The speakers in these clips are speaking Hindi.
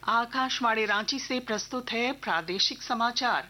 आकाशवाणी रांची से प्रस्तुत है प्रादेशिक समाचार।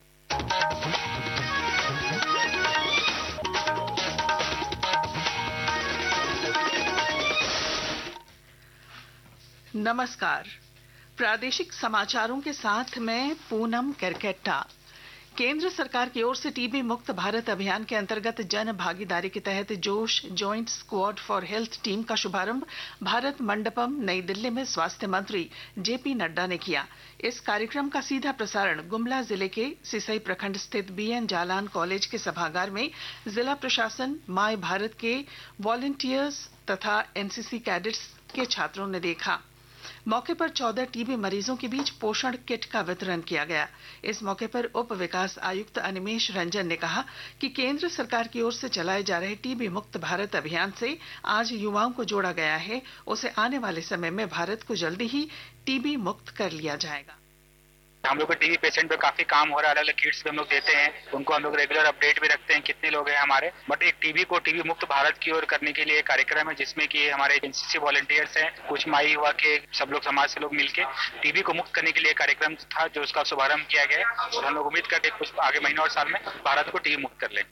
नमस्कार। प्रादेशिक समाचारों के साथ मैं पूनम करकेट्टा। केंद्र सरकार की ओर से टीबी मुक्त भारत अभियान के अंतर्गत जन भागीदारी के तहत जोश joint squad for health team का शुभारंभ भारत मंडपम नई दिल्ली में स्वास्थ्य मंत्री जेपी नड्डा ने किया। इस कार्यक्रम का सीधा प्रसारण गुमला जिले के सिसई प्रखंड स्थित बीएन जालान कॉलेज के सभागार में जिला प्रशासन, माय भारत के वॉलंटियर्स तथा एनसीसी कैडेट्स के छात्रों ने देखा। मौके पर 14 टीबी मरीजों के बीच पोषण किट का वितरण किया गया। इस मौके पर उप विकास आयुक्त अनिमेष रंजन ने कहा कि केंद्र सरकार की ओर से चलाए जा रहे टीबी मुक्त भारत अभियान से आज युवाओं को जोड़ा गया है। उसे आने वाले समय में भारत को जल्दी ही टीबी मुक्त कर लिया जाएगा। हम लोग टीबी पेशेंट पे काफी काम हो रहा है। अलग अलग किट्स भी हम लोग देते हैं, उनको हम लोग रेगुलर अपडेट भी रखते हैं कितने लोग हैं हमारे। बट एक टीबी को टीबी मुक्त भारत की ओर करने के लिए एक कार्यक्रम है जिसमें कि हमारे एनसीसी वॉलंटियर्स हैं, कुछ माई युवा के सब लोग समाज से लोग मिलके टीबी को मुक्त करने के लिए कार्यक्रम था जो उसका शुभारंभ किया गया है। और हम लोग उम्मीद करते हैं कुछ आगे महीनों और साल में भारत को टीबी मुक्त कर लें।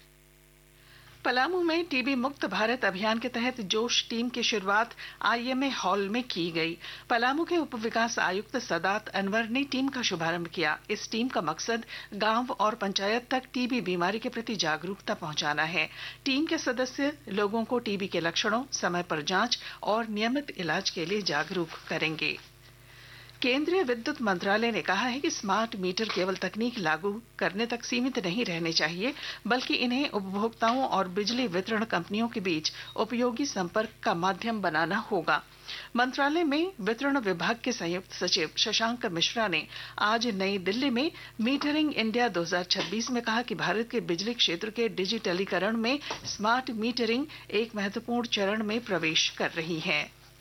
पलामू में टीबी मुक्त भारत अभियान के तहत जोश टीम की शुरुआत आईएमए हॉल में की गई। पलामू के उप विकास आयुक्त सदात अनवर ने टीम का शुभारंभ किया। इस टीम का मकसद गांव और पंचायत तक टीबी बीमारी के प्रति जागरूकता पहुंचाना है। टीम के सदस्य लोगों को टीबी के लक्षणों, समय पर जांच और नियमित इलाज के लिए जागरूक करेंगे। केंद्रीय विद्युत मंत्रालय ने कहा है कि स्मार्ट मीटर केवल तकनीक लागू करने तक सीमित नहीं रहने चाहिए, बल्कि इन्हें उपभोक्ताओं और बिजली वितरण कंपनियों के बीच उपयोगी संपर्क का माध्यम बनाना होगा। मंत्रालय में वितरण विभाग के संयुक्त सचिव शशांक मिश्रा ने आज नई दिल्ली में मीटरिंग इंडिया 2026 में कहा कि भारत के बिजली क्षेत्र के डिजिटलीकरण में स्मार्ट मीटरिंग एक महत्वपूर्ण चरण में प्रवेश कर रही है।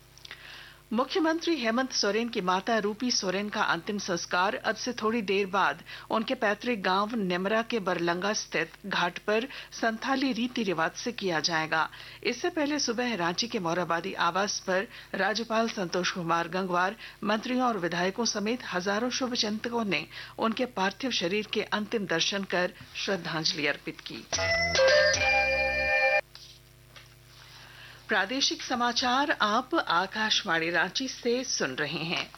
मुख्यमंत्री हेमंत सोरेन की माता रूपी सोरेन का अंतिम संस्कार अब से थोड़ी देर बाद उनके पैतृक गांव नेमरा के बरलंगा स्थित घाट पर संथाली रीति रिवाज से किया जाएगा। इससे पहले सुबह रांची के मोराबादी आवास पर राज्यपाल संतोष कुमार गंगवार, मंत्रियों और विधायकों समेत हजारों शुभचिंतकों ने उनके पार्थिव शरीर के अंतिम दर्शन कर श्रद्धांजलि अर्पित की। प्रादेशिक समाचार आप आकाशवाणी रांची से सुन रहे हैं।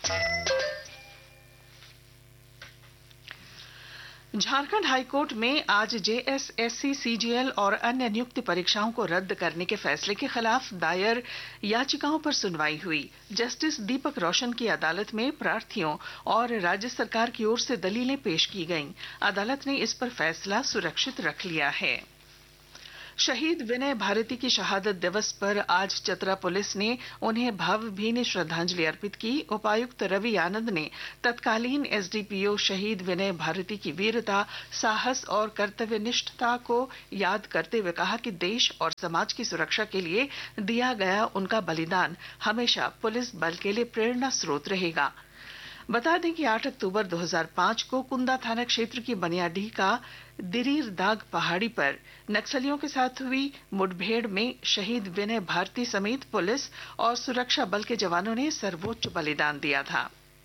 झारखंड हाईकोर्ट में आज जेएसएससी, सीजीएल और अन्य नियुक्ति परीक्षाओं को रद्द करने के फैसले के खिलाफ दायर याचिकाओं पर सुनवाई हुई। जस्टिस दीपक रोशन की अदालत में प्रार्थियों और राज्य सरकार की ओर से दलीलें पेश की गईं। अदालत ने इस पर फैसला सुरक्षित रख लिया है। शहीद विनय भारती की शहादत दिवस पर आज चतरा पुलिस ने उन्हें भावभीनी श्रद्धांजलि अर्पित की। उपायुक्त रवि आनंद ने तत्कालीन एसडीपीओ शहीद विनय भारती की वीरता, साहस और कर्तव्यनिष्ठता को याद करते हुए कहा कि देश और समाज की सुरक्षा के लिए दिया गया उनका बलिदान हमेशा पुलिस बल के लिए प्रेरणा स्रोत रहेगा। बता दें कि 8 अक्टूबर 2005 को कुंदा थाना क्षेत्र की बनियाडीह का दिरीर दाग पहाड़ी पर नक्सलियों के साथ हुई मुठभेड़ में शहीद विनय भारती समेत पुलिस और सुरक्षा बल के जवानों ने सर्वोच्च बलिदान दिया था।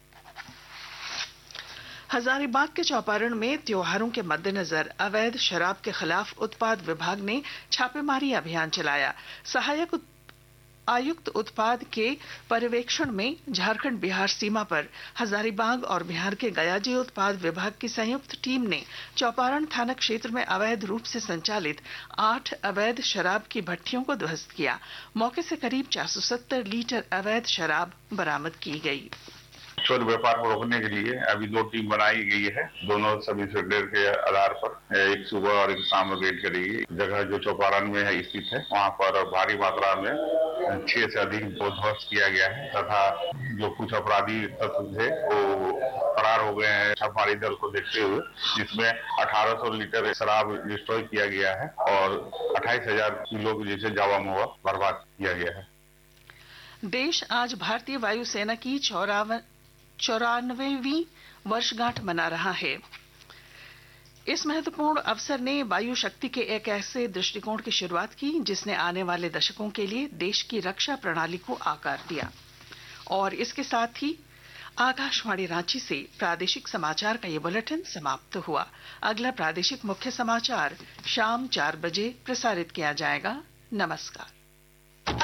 हजारीबाग के चौपारण में त्योहारों के मद्देनजर अवैध शराब के खिलाफ उत्पाद विभाग ने छापेमारी अभियान चलाया। सहायक आयुक्त उत्पाद के पर्यवेक्षण में झारखंड बिहार सीमा पर हजारीबाग और बिहार के गयाजी उत्पाद विभाग की संयुक्त टीम ने चौपारण थाना क्षेत्र में अवैध रूप से संचालित 8 अवैध शराब की भट्टियों को ध्वस्त किया। मौके से करीब 470 लीटर अवैध शराब बरामद की गई। चोर व्यापार को रोकने के लिए अभी 2 टीम बनाई गई है। दोनों सब इंस्पेक्टर के आधार पर एक सुबह और एक शाम में रेड करेगी। जगह जो चौपारण में है स्थित है, वहाँ पर भारी मात्रा में 6 से अधिक को ध्वस्त किया गया है तथा जो कुछ अपराधी तत्व थे वो फरार हो गए हैं छापेमारी दल को देखते हुए, जिसमें 1800 लीटर शराब डिस्ट्रॉय किया गया है और 28,000 किलो जैसे जावा महुआ बर्बाद किया गया है। देश आज भारतीय वायुसेना की 94वीं वर्षगांठ मना रहा है। इस महत्वपूर्ण अवसर ने वायु शक्ति के एक ऐसे दृष्टिकोण की शुरुआत की जिसने आने वाले दशकों के लिए देश की रक्षा प्रणाली को आकार दिया। और इसके साथ ही आकाशवाणी रांची से प्रादेशिक समाचार का ये बुलेटिन समाप्त हुआ। अगला प्रादेशिक मुख्य समाचार शाम 4 बजे प्रसारित किया जाएगा। नमस्कार।